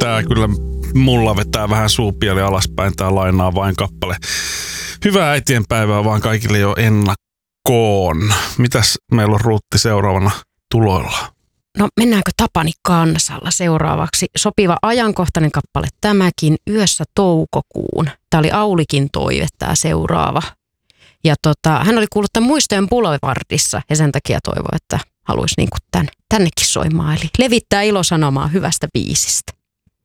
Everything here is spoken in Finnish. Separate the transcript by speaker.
Speaker 1: tää kyllä mulla vetää vähän suupieli alaspäin. Tää lainaa vain kappale. Hyvää äitienpäivää vaan kaikille jo ennakkoon. Mitäs meillä on Ruutti seuraavana tuloilla?
Speaker 2: No mennäänkö Tapani Kansalla seuraavaksi? Sopiva ajankohtainen kappale tämäkin, Yössä toukokuun. Tämä oli Aulikin toive, tämä seuraava. Ja hän oli kuullut tämän Muistojen Boulevardissa ja sen takia toivoi, että haluaisi niin kuin tännekin soimaan. Eli levittää ilosanomaa hyvästä biisistä.